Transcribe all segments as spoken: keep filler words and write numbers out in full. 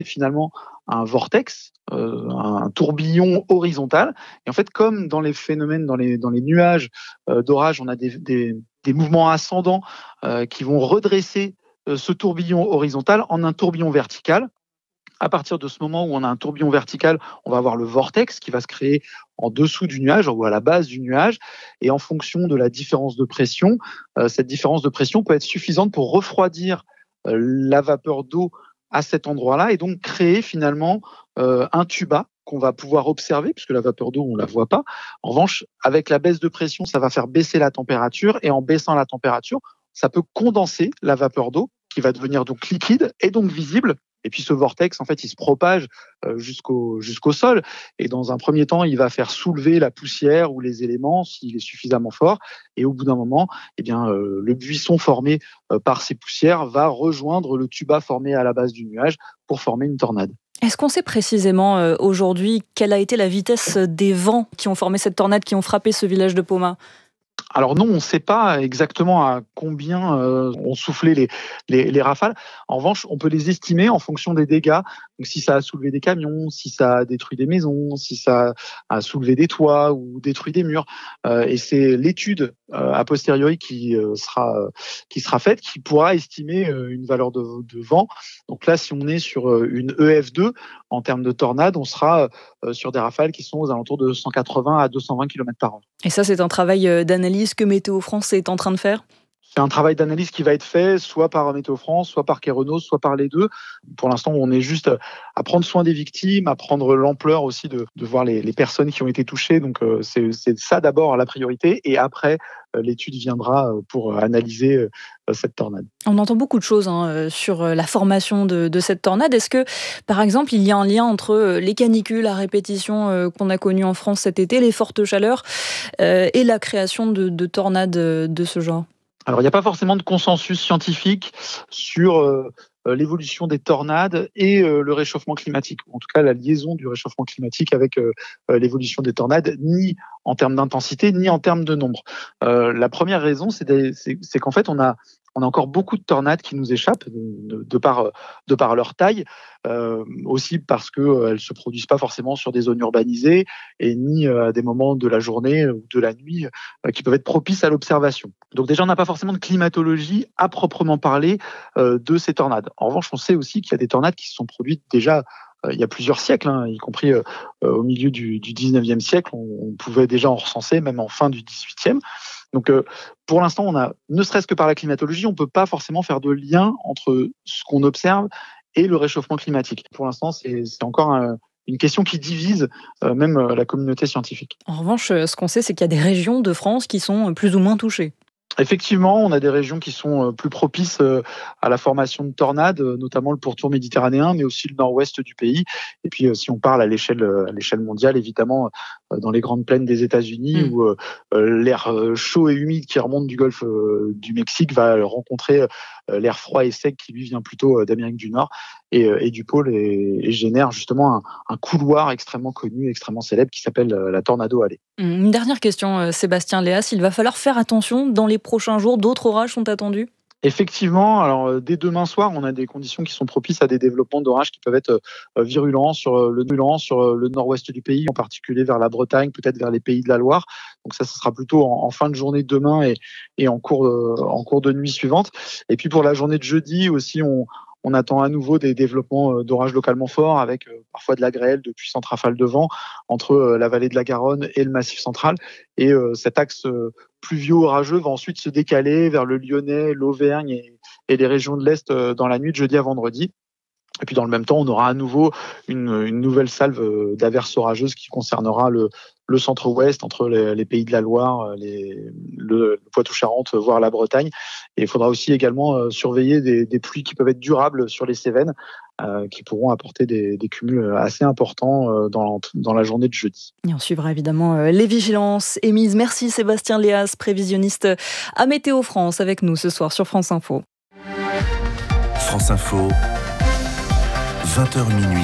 finalement un vortex, euh, un tourbillon horizontal. Et en fait, comme dans les phénomènes, dans les, dans les nuages euh, d'orage, on a des, des, des mouvements ascendants euh, qui vont redresser euh, ce tourbillon horizontal en un tourbillon vertical. À partir de ce moment où on a un tourbillon vertical, on va avoir le vortex qui va se créer en dessous du nuage ou à la base du nuage. Et en fonction de la différence de pression, euh, cette différence de pression peut être suffisante pour refroidir euh, la vapeur d'eau à cet endroit-là et donc créer finalement euh, un tuba qu'on va pouvoir observer, puisque la vapeur d'eau, on ne la voit pas. En revanche, avec la baisse de pression, ça va faire baisser la température et en baissant la température, ça peut condenser la vapeur d'eau qui va devenir donc liquide et donc visible. Et puis ce vortex, en fait, il se propage euh, jusqu'au, jusqu'au sol. Et dans un premier temps, il va faire soulever la poussière ou les éléments s'il est suffisamment fort. Et au bout d'un moment, eh bien, euh, le buisson formé euh, par ces poussières va rejoindre le tuba formé à la base du nuage pour former une tornade. Est-ce qu'on sait précisément euh, aujourd'hui quelle a été la vitesse des vents qui ont formé cette tornade, qui ont frappé ce village de Poma ? Alors non, on ne sait pas exactement à combien euh, ont soufflé les, les, les rafales. En revanche, on peut les estimer en fonction des dégâts. Donc, si ça a soulevé des camions, si ça a détruit des maisons, si ça a soulevé des toits ou détruit des murs. Euh, et c'est l'étude euh, a posteriori qui, euh, sera, euh, qui sera faite qui pourra estimer euh, une valeur de, de vent. Donc là, si on est sur euh, une E F deux, en termes de tornade, on sera euh, sur des rafales qui sont aux alentours de cent quatre-vingts à deux cent vingt kilomètres par heure. Et ça, c'est un travail d'analyse que Météo France est en train de faire ? C'est un travail d'analyse qui va être fait soit par Météo France, soit par Keraunos, soit par les deux. Pour l'instant, on est juste à prendre soin des victimes, à prendre l'ampleur aussi de, de voir les, les personnes qui ont été touchées. Donc euh, c'est, c'est ça d'abord la priorité et après euh, l'étude viendra pour analyser euh, cette tornade. On entend beaucoup de choses hein, sur la formation de, de cette tornade. Est-ce que, par exemple, il y a un lien entre les canicules à répétition euh, qu'on a connues en France cet été, les fortes chaleurs euh, et la création de, de tornades de ce genre ? Alors, il n'y a pas forcément de consensus scientifique sur euh, l'évolution des tornades et euh, le réchauffement climatique, en tout cas la liaison du réchauffement climatique avec euh, l'évolution des tornades, ni en termes d'intensité, ni en termes de nombre. Euh, la première raison, c'est, des, c'est, c'est qu'en fait, on a On a encore beaucoup de tornades qui nous échappent de, de, par, de par leur taille, euh, aussi parce qu'elles ne se produisent pas forcément sur des zones urbanisées et ni à des moments de la journée ou de la nuit euh, qui peuvent être propices à l'observation. Donc déjà, on n'a pas forcément de climatologie à proprement parler euh, de ces tornades. En revanche, on sait aussi qu'il y a des tornades qui se sont produites déjà il y a plusieurs siècles, hein, y compris euh, au milieu du, du dix-neuvième siècle, on, on pouvait déjà en recenser, même en fin du dix-huitième. Donc, euh, pour l'instant, on a, ne serait-ce que par la climatologie, on ne peut pas forcément faire de lien entre ce qu'on observe et le réchauffement climatique. Pour l'instant, c'est, c'est encore un, une question qui divise euh, même euh, la communauté scientifique. En revanche, ce qu'on sait, c'est qu'il y a des régions de France qui sont plus ou moins touchées. Effectivement, on a des régions qui sont plus propices à la formation de tornades, notamment le pourtour méditerranéen, mais aussi le nord-ouest du pays. Et puis, si on parle à l'échelle, à l'échelle mondiale, évidemment, dans les grandes plaines des États-Unis, mmh. où l'air chaud et humide qui remonte du golfe du Mexique va rencontrer l'air froid et sec qui, lui, vient plutôt d'Amérique du Nord et, et du pôle et, et génère justement un, un couloir extrêmement connu, extrêmement célèbre qui s'appelle la Tornado Alley. Une dernière question, Sébastien Léas, il va falloir faire attention dans les prochains jours, d'autres orages sont attendus ? Effectivement, alors dès demain soir, on a des conditions qui sont propices à des développements d'orages qui peuvent être virulents sur le, virulents sur le nord-ouest du pays, en particulier vers la Bretagne, peut-être vers les pays de la Loire. Donc ça, ce sera plutôt en, en fin de journée demain et, et en, cours de, en cours de nuit suivante. Et puis pour la journée de jeudi aussi, on, on attend à nouveau des développements d'orages localement forts avec euh, parfois de la grêle, de puissantes rafales de vent entre euh, la vallée de la Garonne et le Massif central. Et euh, cet axe euh, pluvio-orageux va ensuite se décaler vers le Lyonnais, l'Auvergne et, et les régions de l'Est euh, dans la nuit de jeudi à vendredi. Et puis dans le même temps, on aura à nouveau une, une nouvelle salve d'averses orageuses qui concernera le, le centre-ouest, entre les, les pays de la Loire, les, le, le Poitou-Charentes, voire la Bretagne. Et il faudra aussi également euh, surveiller des, des pluies qui peuvent être durables sur les Cévennes, euh, qui pourront apporter des, des cumuls assez importants euh, dans, dans la journée de jeudi. Et on suivra évidemment euh, les vigilances émises. Merci Sébastien Léas, prévisionniste à Météo France, avec nous ce soir sur France Info. France Info. vingt heures minuit.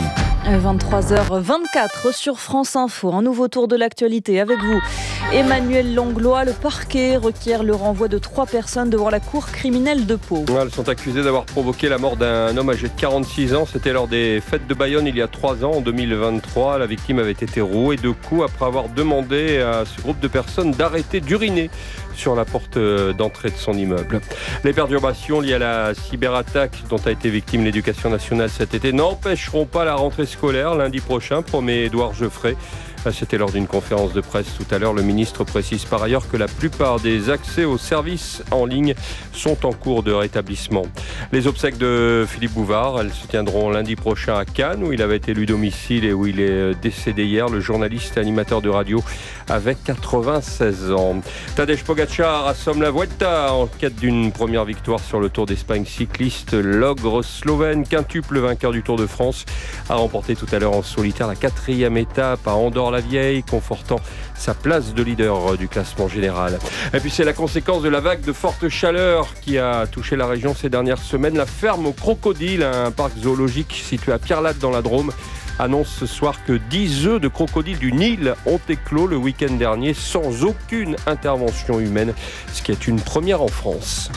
vingt-trois heures vingt-quatre sur France Info. Un nouveau tour de l'actualité avec vous. Emmanuel Langlois, le parquet requiert le renvoi de trois personnes devant la cour criminelle de Pau. Elles sont accusées d'avoir provoqué la mort d'un homme âgé de quarante-six ans. C'était lors des fêtes de Bayonne il y a trois ans, en deux mille vingt-trois. La victime avait été rouée de coups après avoir demandé à ce groupe de personnes d'arrêter d'uriner sur la porte d'entrée de son immeuble. Les perturbations liées à la cyberattaque dont a été victime l'éducation nationale cet été n'empêcheront pas la rentrée scolaire lundi prochain, promet Édouard Geoffrey. C'était lors d'une conférence de presse tout à l'heure. Le ministre précise par ailleurs que la plupart des accès aux services en ligne sont en cours de rétablissement. Les obsèques de Philippe Bouvard, elles se tiendront lundi prochain à Cannes, où il avait élu domicile et où il est décédé hier. Le journaliste et animateur de radio avec quatre-vingt-seize ans. Tadej Pogačar assomme la Vuelta en quête d'une première victoire sur le Tour d'Espagne cycliste. L'ogre slovène, quintuple vainqueur du Tour de France, a remporté tout à l'heure en solitaire la quatrième étape à Andorre-la-Vieille, confortant sa place de leader du classement général. Et puis c'est la conséquence de la vague de forte chaleur qui a touché la région ces dernières semaines. La ferme aux crocodiles, un parc zoologique situé à Pierrelatte dans la Drôme, annonce ce soir que dix œufs de crocodiles du Nil ont éclos le week-end dernier sans aucune intervention humaine, ce qui est une première en France.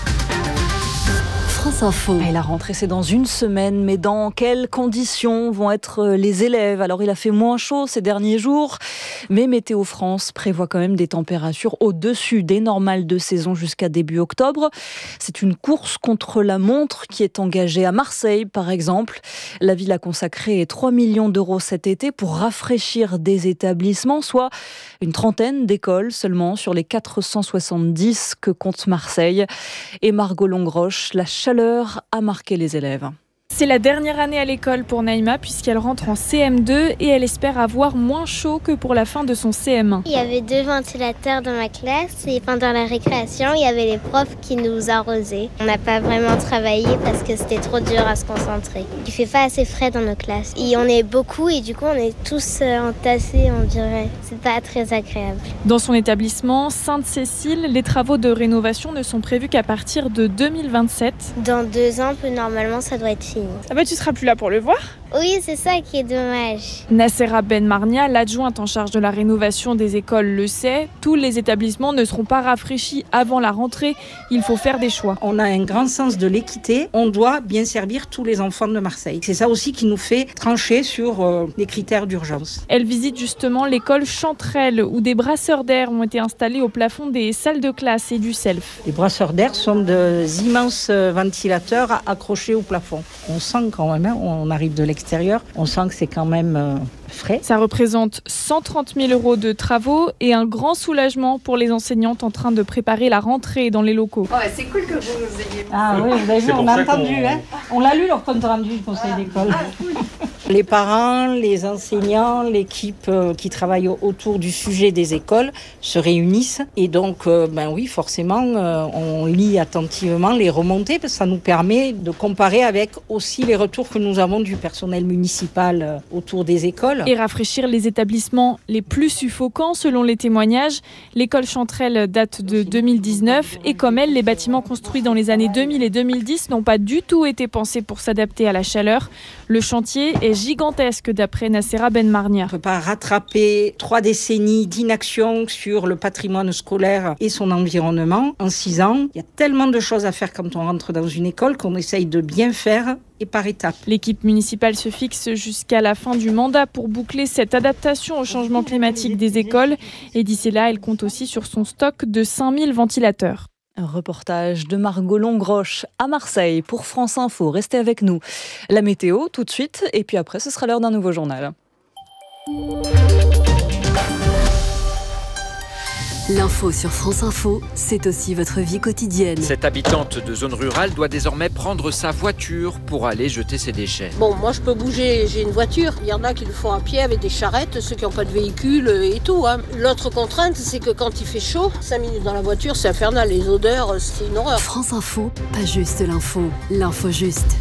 France Info. Et la rentrée, c'est dans une semaine, mais dans quelles conditions vont être les élèves ? Alors, il a fait moins chaud ces derniers jours, mais Météo France prévoit quand même des températures au-dessus des normales de saison jusqu'à début octobre. C'est une course contre la montre qui est engagée à Marseille, par exemple. La ville a consacré trois millions d'euros cet été pour rafraîchir des établissements, soit une trentaine d'écoles seulement sur les quatre cent soixante-dix que compte Marseille. Et Margot Longroche, la chaleur a marqué les élèves. C'est la dernière année à l'école pour Naïma puisqu'elle rentre en C M deux et elle espère avoir moins chaud que pour la fin de son C M un. Il y avait deux ventilateurs dans ma classe et pendant la récréation, il y avait les profs qui nous arrosaient. On n'a pas vraiment travaillé parce que c'était trop dur à se concentrer. Il fait pas assez frais dans nos classes. Et on est beaucoup et du coup on est tous entassés, on dirait. C'est pas très agréable. Dans son établissement, Sainte-Cécile, les travaux de rénovation ne sont prévus qu'à partir de deux mille vingt-sept. Dans deux ans, normalement, ça doit être fini. Ah bah tu seras plus là pour le voir ? Oui, c'est ça qui est dommage. Nassera Ben Marnia, l'adjointe en charge de la rénovation des écoles, le sait. Tous les établissements ne seront pas rafraîchis avant la rentrée. Il faut faire des choix. On a un grand sens de l'équité. On doit bien servir tous les enfants de Marseille. C'est ça aussi qui nous fait trancher sur euh, les critères d'urgence. Elle visite justement l'école Chanterelle où des brasseurs d'air ont été installés au plafond des salles de classe et du self. Les brasseurs d'air sont d'immenses ventilateurs accrochés au plafond. On sent quand même, hein, on arrive de l'extérieur, on sent que c'est quand même euh, frais. Ça représente cent trente mille euros de travaux et un grand soulagement pour les enseignantes en train de préparer la rentrée dans les locaux. Oh, c'est cool que vous nous ayez... Ah oui, vous avez vu, on a entendu, hein. On l'a lu leur compte rendu du conseil d'école. Ah, cool. Les parents, les enseignants, l'équipe euh, qui travaille autour du sujet des écoles se réunissent et donc, euh, ben oui, forcément, euh, on lit attentivement les remontées parce que ça nous permet de comparer avec aussi les retours que nous avons du personnel municipal euh, autour des écoles. Et rafraîchir les établissements les plus suffocants selon les témoignages. L'école Chanterelle date de deux mille dix-neuf et comme elle, les bâtiments construits dans les années deux mille et deux mille dix n'ont pas du tout été pensés pour s'adapter à la chaleur. Le chantier est gigantesque d'après Nassera Ben Marnia. On ne peut pas rattraper trois décennies d'inaction sur le patrimoine scolaire et son environnement en six ans. Il y a tellement de choses à faire quand on rentre dans une école qu'on essaye de bien faire et par étapes. L'équipe municipale se fixe jusqu'à la fin du mandat pour boucler cette adaptation au changement climatique des écoles. Et d'ici là, elle compte aussi sur son stock de cinq mille ventilateurs. Un reportage de Margot Longroche à Marseille pour France Info. Restez avec nous. La météo tout de suite et puis après ce sera l'heure d'un nouveau journal. L'info sur France Info, c'est aussi votre vie quotidienne. Cette habitante de zone rurale doit désormais prendre sa voiture pour aller jeter ses déchets. Bon, moi je peux bouger, j'ai une voiture. Il y en a qui le font à pied avec des charrettes, ceux qui n'ont pas de véhicule et tout. Hein. L'autre contrainte, c'est que quand il fait chaud, cinq minutes dans la voiture, c'est infernal. Les odeurs, c'est une horreur. France Info, pas juste l'info, l'info juste.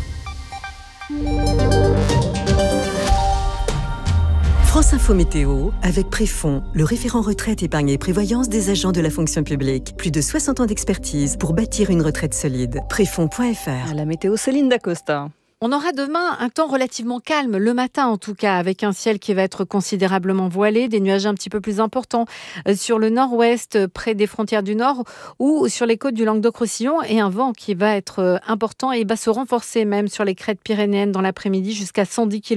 France Info Météo, avec Préfond, le référent retraite, épargne et prévoyance des agents de la fonction publique. Plus de soixante ans d'expertise pour bâtir une retraite solide. Préfond point F R. La météo, Céline Dacosta. On aura demain un temps relativement calme, le matin en tout cas, avec un ciel qui va être considérablement voilé, des nuages un petit peu plus importants sur le nord-ouest, près des frontières du nord, ou sur les côtes du Languedoc-Roussillon, et un vent qui va être important et va se renforcer même sur les crêtes pyrénéennes dans l'après-midi jusqu'à cent dix kilomètres